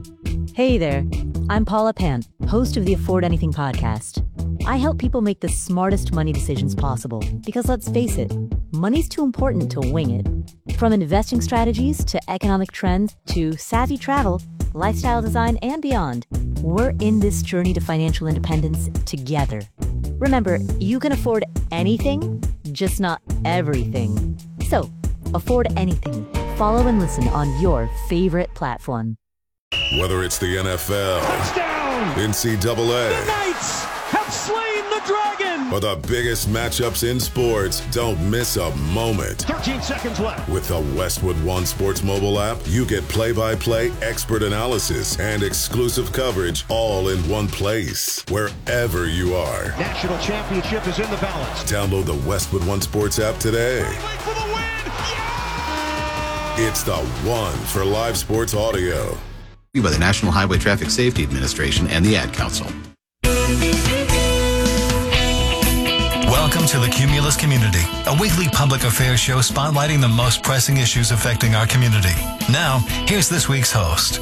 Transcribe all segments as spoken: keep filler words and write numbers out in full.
Hey there, I'm Paula Pant, host of the Afford Anything podcast. I help people make the smartest money decisions possible because let's face it, money's too important to wing it. From investing strategies to economic trends to savvy travel, lifestyle design, and beyond, we're in this journey to financial independence together. Remember, you can afford anything, just not everything. So, afford anything. Follow and listen on your favorite platform. Whether it's the N F L, touchdown, N C double A, the Knights have slain the dragon, or the biggest matchups in sports, don't miss a moment. thirteen seconds left. With the Westwood One Sports mobile app, you get play-by-play expert analysis and exclusive coverage all in one place, wherever you are. National championship is in the balance. Download the Westwood One Sports app today. For the win! Yeah! It's the one for live sports audio. By the National Highway Traffic Safety Administration and the Ad Council. Welcome to the Cumulus Community, a weekly public affairs show spotlighting the most pressing issues affecting our community. Now, here's this week's host.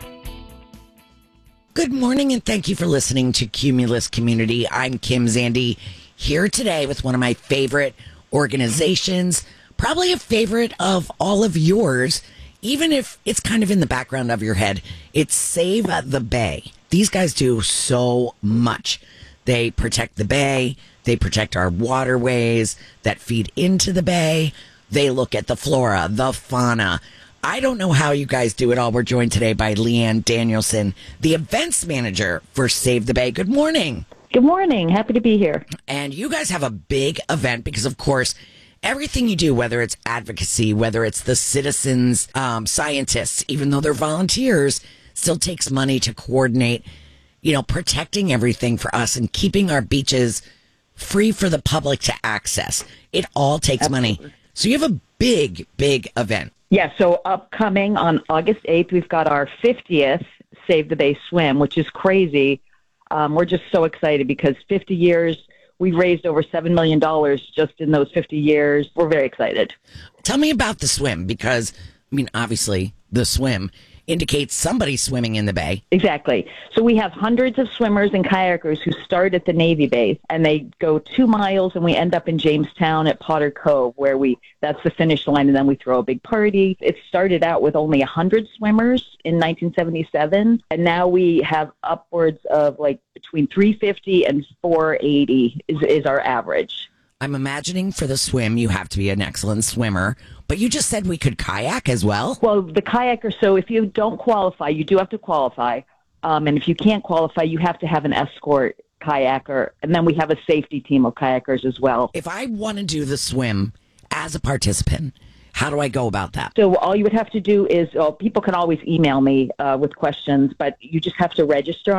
Good morning, and thank you for listening to Cumulus Community. I'm Kim Zandi, here today with one of my favorite organizations, probably a favorite of all of yours, even if it's kind of in the background of your head. It's Save the Bay. These guys do so much. They protect the bay. They protect our waterways that feed into the bay. They look at the flora, the fauna. I don't know how you guys do it all. We're joined today by Leanne Danielson, the events manager for Save the Bay. Good morning. Good morning. Happy to be here. And you guys have a big event because, of course, everything you do, whether it's advocacy, whether it's the citizens, um, scientists, even though they're volunteers, still takes money to coordinate, you know, protecting everything for us and keeping our beaches free for the public to access. It all takes Absolutely. money. So you have a big, big event. Yeah, so upcoming on August eighth, we've got our fiftieth Save the Bay Swim, which is crazy. Um, we're just so excited because fifty years, we've raised over seven million dollars just in those fifty years. We're very excited. Tell me about the swim because, I mean, obviously the swim indicates somebody swimming in the bay. Exactly. So we have hundreds of swimmers and kayakers who start at the Navy base, and they go two miles, and we end up in Jamestown at Potter Cove, where we that's the finish line, and then we throw a big party. It started out with only one hundred swimmers in nineteen seventy-seven, and now we have upwards of like between three fifty and four eighty is, is our average. I'm imagining for the swim, you have to be an excellent swimmer, but you just said we could kayak as well? Well, the kayaker, so if you don't qualify, you do have to qualify. Um, and if you can't qualify, you have to have an escort kayaker. And then we have a safety team of kayakers as well. If I want to do the swim as a participant, how do I go about that? So all you would have to do is, well, people can always email me uh, with questions, but you just have to register